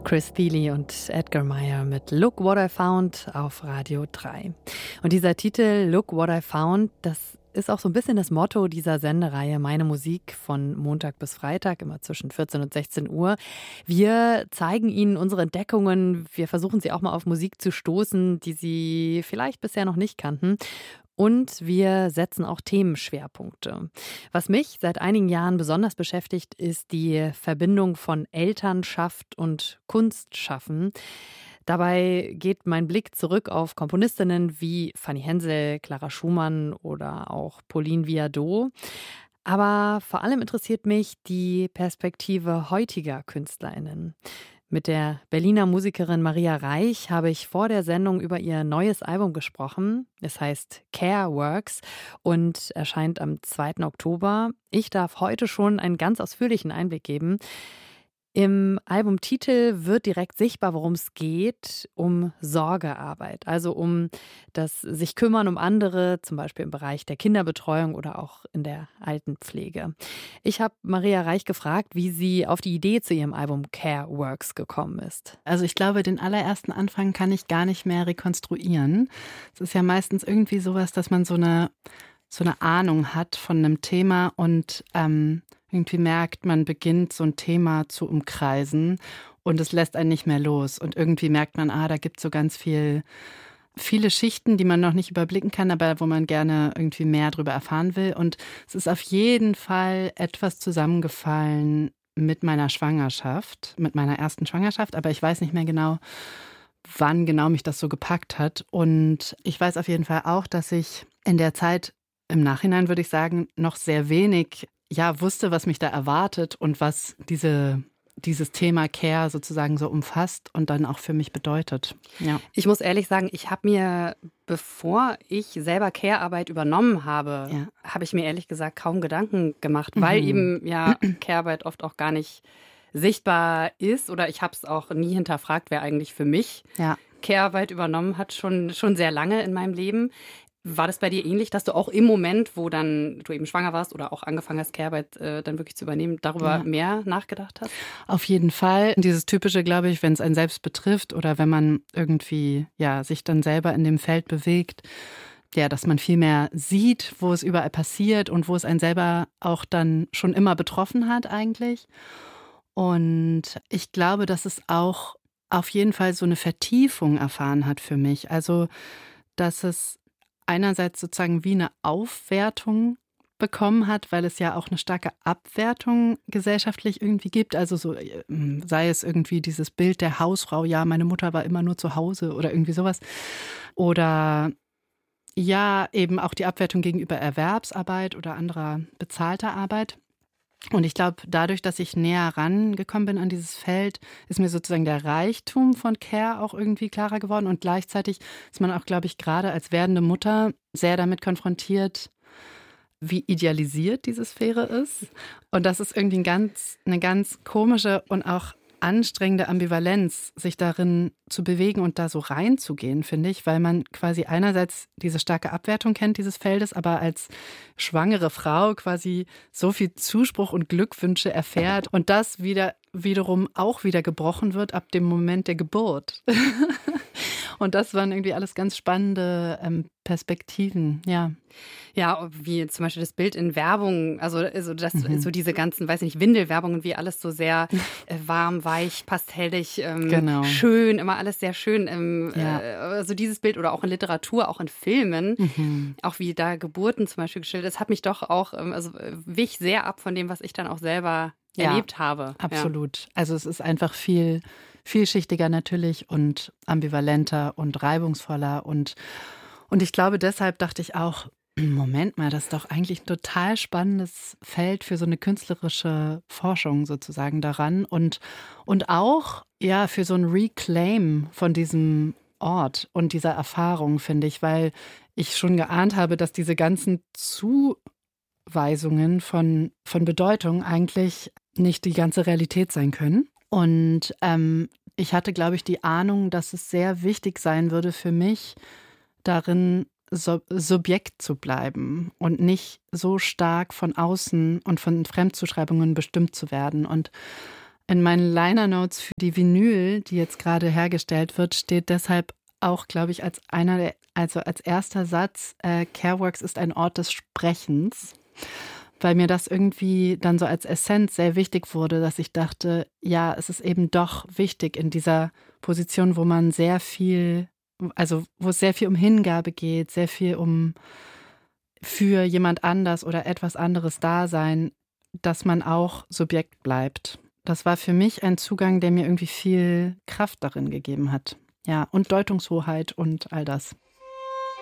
Chris Thile und Edgar Meyer mit Look What I Found auf Radio 3. Und dieser Titel Look What I Found, das ist auch so ein bisschen das Motto dieser Sendereihe Meine Musik von Montag bis Freitag, immer zwischen 14 und 16 Uhr. Wir zeigen Ihnen unsere Entdeckungen, wir versuchen Sie auch mal auf Musik zu stoßen, die Sie vielleicht bisher noch nicht kannten. Und wir setzen auch Themenschwerpunkte. Was mich seit einigen Jahren besonders beschäftigt, ist die Verbindung von Elternschaft und Kunstschaffen. Dabei geht mein Blick zurück auf Komponistinnen wie Fanny Hensel, Clara Schumann oder auch Pauline Viardot. Aber vor allem interessiert mich die Perspektive heutiger KünstlerInnen. Mit der Berliner Musikerin Maria Reich habe ich vor der Sendung über ihr neues Album gesprochen. Es heißt Care Works und erscheint am 2. Oktober. Ich darf heute schon einen ganz ausführlichen Einblick geben. Im Albumtitel wird direkt sichtbar, worum es geht, um Sorgearbeit, also um das sich kümmern um andere, zum Beispiel im Bereich der Kinderbetreuung oder auch in der Altenpflege. Ich habe Maria Reich gefragt, wie sie auf die Idee zu ihrem Album Care Works gekommen ist. Also ich glaube, den allerersten Anfang kann ich gar nicht mehr rekonstruieren. Es ist ja meistens irgendwie sowas, dass man so eine Ahnung hat von einem Thema und irgendwie merkt, man beginnt so ein Thema zu umkreisen und es lässt einen nicht mehr los. Und irgendwie merkt man, da gibt es so ganz viele Schichten, die man noch nicht überblicken kann, aber wo man gerne irgendwie mehr darüber erfahren will. Und es ist auf jeden Fall etwas zusammengefallen mit meiner Schwangerschaft, mit meiner ersten Schwangerschaft, aber ich weiß nicht mehr genau, wann genau mich das so gepackt hat. Und ich weiß auf jeden Fall auch, dass ich in der Zeit, im Nachhinein würde ich sagen, noch sehr wenig wusste, was mich da erwartet und was dieses Thema Care sozusagen so umfasst und dann auch für mich bedeutet. Ja. Ich muss ehrlich sagen, ich habe mir, bevor ich selber Care-Arbeit übernommen habe, habe ich mir ehrlich gesagt kaum Gedanken gemacht, weil eben Care-Arbeit oft auch gar nicht sichtbar ist oder ich habe es auch nie hinterfragt, wer eigentlich für mich Care-Arbeit übernommen hat, schon sehr lange in meinem Leben. War das bei dir ähnlich, dass du auch im Moment, wo dann du eben schwanger warst oder auch angefangen hast, Care-Arbeit dann wirklich zu übernehmen, darüber mehr nachgedacht hast? Auf jeden Fall. Dieses Typische, glaube ich, wenn es einen selbst betrifft oder wenn man irgendwie sich dann selber in dem Feld bewegt, dass man viel mehr sieht, wo es überall passiert und wo es einen selber auch dann schon immer betroffen hat eigentlich. Und ich glaube, dass es auch auf jeden Fall so eine Vertiefung erfahren hat für mich. Also, dass es einerseits sozusagen wie eine Aufwertung bekommen hat, weil es ja auch eine starke Abwertung gesellschaftlich irgendwie gibt. Also so, sei es irgendwie dieses Bild der Hausfrau, meine Mutter war immer nur zu Hause oder irgendwie sowas. Oder eben auch die Abwertung gegenüber Erwerbsarbeit oder anderer bezahlter Arbeit. Und ich glaube, dadurch, dass ich näher rangekommen bin an dieses Feld, ist mir sozusagen der Reichtum von Care auch irgendwie klarer geworden. Und gleichzeitig ist man auch, glaube ich, gerade als werdende Mutter sehr damit konfrontiert, wie idealisiert diese Sphäre ist. Und das ist irgendwie eine ganz komische und auch anstrengende Ambivalenz, sich darin zu bewegen und da so reinzugehen, finde ich, weil man quasi einerseits diese starke Abwertung kennt dieses Feldes, aber als schwangere Frau quasi so viel Zuspruch und Glückwünsche erfährt und das wiederum auch wieder gebrochen wird ab dem Moment der Geburt. Und das waren irgendwie alles ganz spannende Perspektiven, Ja, wie zum Beispiel das Bild in Werbung, also das, so diese ganzen, weiß nicht, Windelwerbungen, wie alles so sehr warm, weich, pastellig, schön, immer alles sehr schön. Also dieses Bild oder auch in Literatur, auch in Filmen, auch wie da Geburten zum Beispiel geschildert ist, hat mich doch auch, wich sehr ab von dem, was ich dann auch selber erlebt habe. Absolut. Also es ist einfach vielschichtiger natürlich und ambivalenter und reibungsvoller und ich glaube, deshalb dachte ich auch, Moment mal, das ist doch eigentlich ein total spannendes Feld für so eine künstlerische Forschung sozusagen daran und auch für so ein Reclaim von diesem Ort und dieser Erfahrung, finde ich, weil ich schon geahnt habe, dass diese ganzen Zuweisungen von Bedeutung eigentlich nicht die ganze Realität sein können. Und ich hatte, glaube ich, die Ahnung, dass es sehr wichtig sein würde für mich, darin Subjekt zu bleiben und nicht so stark von außen und von Fremdzuschreibungen bestimmt zu werden. Und In meinen Liner Notes für die Vinyl, die jetzt gerade hergestellt wird, steht deshalb auch, glaube ich, als als erster Satz, Careworks ist ein Ort des Sprechens, weil mir das irgendwie dann so als Essenz sehr wichtig wurde, dass ich dachte, ja, es ist eben doch wichtig in dieser Position, wo man sehr viel, also wo es sehr viel um Hingabe geht, sehr viel um für jemand anders oder etwas anderes Dasein, dass man auch Subjekt bleibt. Das war für mich ein Zugang, der mir irgendwie viel Kraft darin gegeben hat. Ja, und Deutungshoheit und all das.